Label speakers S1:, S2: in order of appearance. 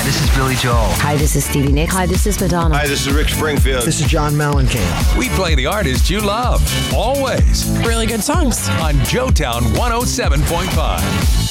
S1: This is Billy Joel.
S2: Hi, this is Stevie Nicks.
S3: Hi, this is Madonna.
S4: Hi, this is Rick Springfield.
S5: This is John Mellencamp.
S6: We play the artists you love, always.
S7: Really good songs.
S6: On Joetown 107.5.